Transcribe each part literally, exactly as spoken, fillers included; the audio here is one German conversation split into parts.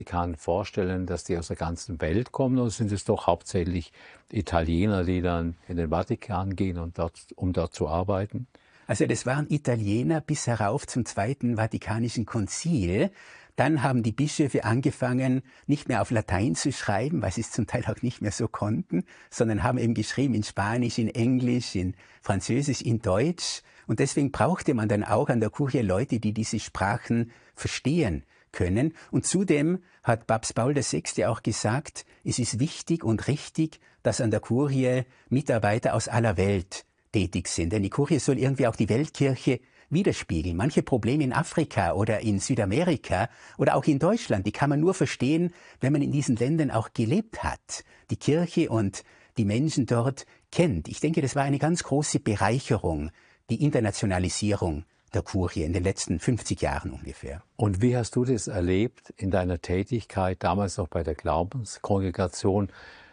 Vatikan vorstellen, dass die aus der ganzen Welt kommen, oder sind es doch hauptsächlich Italiener, die dann in den Vatikan gehen, und dort, um dort zu arbeiten? Also das waren Italiener bis herauf zum Zweiten Vatikanischen Konzil. Dann haben die Bischöfe angefangen, nicht mehr auf Latein zu schreiben, weil sie es zum Teil auch nicht mehr so konnten, sondern haben eben geschrieben in Spanisch, in Englisch, in Französisch, in Deutsch. Und deswegen brauchte man dann auch an der Kurie Leute, die diese Sprachen verstehen können. Und zudem hat Papst Paul der Sechste auch gesagt, es ist wichtig und richtig, dass an der Kurie Mitarbeiter aus aller Welt tätig sind. Denn die Kurie soll irgendwie auch die Weltkirche widerspiegeln. Manche Probleme in Afrika oder in Südamerika oder auch in Deutschland, die kann man nur verstehen, wenn man in diesen Ländern auch gelebt hat, die Kirche und die Menschen dort kennt. Ich denke, das war eine ganz große Bereicherung, die Internationalisierung der Kurie in den letzten fünfzig Jahren ungefähr. Und wie hast du das erlebt in deiner Tätigkeit, damals noch bei der Glaubenskongregation?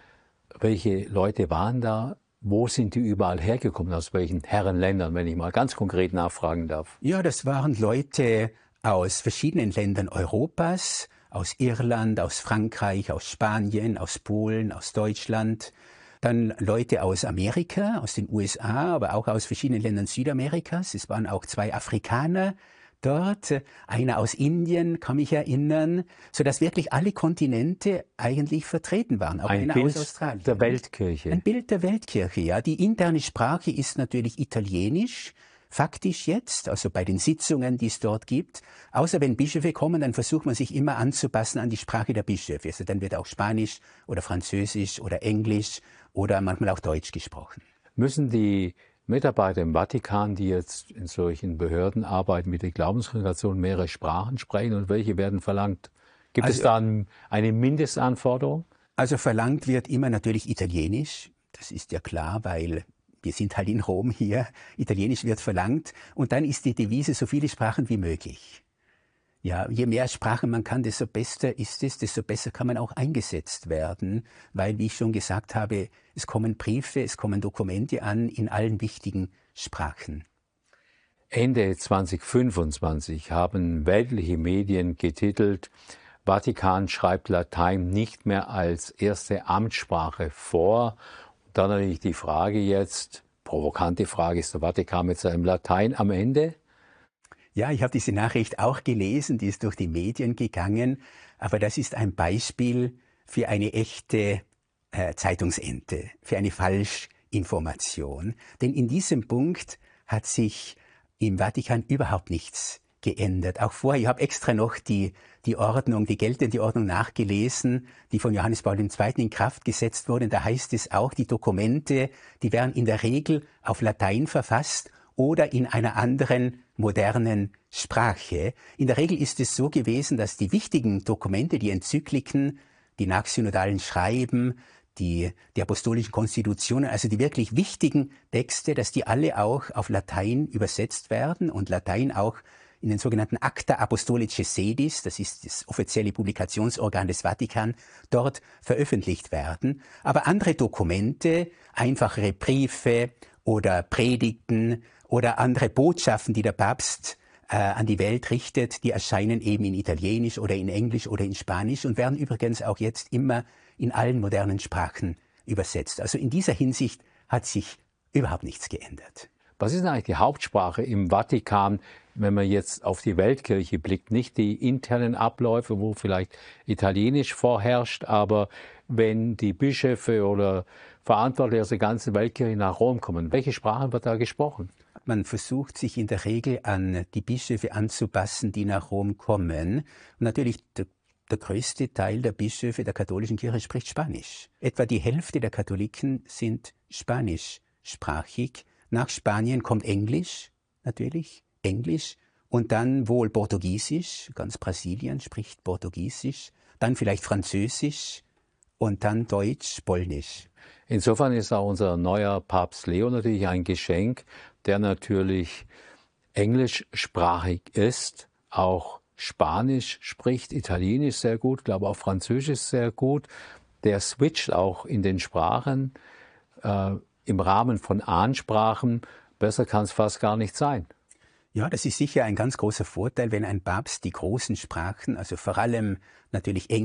Welche Leute waren da? Wo sind die überall hergekommen? Aus welchen Herrenländern, wenn ich mal ganz konkret nachfragen darf? Ja, das waren Leute aus verschiedenen Ländern Europas, aus Irland, aus Frankreich, aus Spanien, aus Polen, aus Deutschland. Dann Leute aus Amerika, aus den U S A, aber auch aus verschiedenen Ländern Südamerikas. Es waren auch zwei Afrikaner dort, einer aus Indien, kann mich erinnern, sodass wirklich alle Kontinente eigentlich vertreten waren. Auch Ein einer Bild aus Australien. der Weltkirche. Ein Bild der Weltkirche, ja. Die interne Sprache ist natürlich Italienisch, faktisch jetzt, also bei den Sitzungen, die es dort gibt. Außer wenn Bischöfe kommen, dann versucht man sich immer anzupassen an die Sprache der Bischöfe. Also dann wird auch Spanisch oder Französisch oder Englisch oder manchmal auch Deutsch gesprochen. Müssen die Mitarbeiter im Vatikan, die jetzt in solchen Behörden arbeiten, mit der Glaubenskongregation mehrere Sprachen sprechen, und welche werden verlangt? Gibt Also, es da eine Mindestanforderung? Also verlangt wird immer natürlich Italienisch. Das ist ja klar, weil wir sind halt in Rom hier. Italienisch wird verlangt. Und dann ist die Devise, so viele Sprachen wie möglich. Ja, je mehr Sprachen man kann, desto besser ist es, desto besser kann man auch eingesetzt werden. Weil, wie ich schon gesagt habe, es kommen Briefe, es kommen Dokumente an in allen wichtigen Sprachen. Ende zweitausendfünfundzwanzig haben weltliche Medien getitelt: Vatikan schreibt Latein nicht mehr als erste Amtssprache vor. Dann natürlich die Frage jetzt, provokante Frage, ist der Vatikan mit seinem Latein am Ende? Ja, ich habe diese Nachricht auch gelesen, die ist durch die Medien gegangen, aber das ist ein Beispiel für eine echte äh, Zeitungsente, für eine Falschinformation. Denn in diesem Punkt hat sich im Vatikan überhaupt nichts geändert. Auch vorher, ich habe extra noch die, die Ordnung, die geltende Ordnung nachgelesen, die von Johannes Paul der Zweite in Kraft gesetzt wurde. Da heißt es auch, die Dokumente, die werden in der Regel auf Latein verfasst oder in einer anderen modernen Sprache. In der Regel ist es so gewesen, dass die wichtigen Dokumente, die Enzykliken, die nachsynodalen Schreiben, die, die apostolischen Konstitutionen, also die wirklich wichtigen Texte, dass die alle auch auf Latein übersetzt werden und Latein auch in den sogenannten Acta Apostolicae Sedis, das ist das offizielle Publikationsorgan des Vatikan, dort veröffentlicht werden. Aber andere Dokumente, einfachere Briefe oder Predigten oder andere Botschaften, die der Papst äh, an die Welt richtet, die erscheinen eben in Italienisch oder in Englisch oder in Spanisch und werden übrigens auch jetzt immer in allen modernen Sprachen übersetzt. Also in dieser Hinsicht hat sich überhaupt nichts geändert. Was ist eigentlich die Hauptsprache im Vatikan, wenn man jetzt auf die Weltkirche blickt? Nicht die internen Abläufe, wo vielleicht Italienisch vorherrscht, aber wenn die Bischöfe oder Verantwortliche aus der ganzen Weltkirche nach Rom kommen, welche Sprachen wird da gesprochen? Man versucht sich in der Regel an die Bischöfe anzupassen, die nach Rom kommen. Und natürlich der, der größte Teil der Bischöfe der katholischen Kirche spricht Spanisch. Etwa die Hälfte der Katholiken sind spanischsprachig. Nach Spanien kommt Englisch, natürlich, Englisch, und dann wohl Portugiesisch, ganz Brasilien spricht Portugiesisch, dann vielleicht Französisch und dann Deutsch, Polnisch. Insofern ist auch unser neuer Papst Leo natürlich ein Geschenk, der natürlich englischsprachig ist, auch Spanisch spricht, Italienisch sehr gut, glaube auch Französisch sehr gut. Der switcht auch in den Sprachen, äh, im Rahmen von Ansprachen. Besser kann es fast gar nicht sein. Ja, das ist sicher ein ganz großer Vorteil, wenn ein Papst die großen Sprachen, also vor allem natürlich Englisch,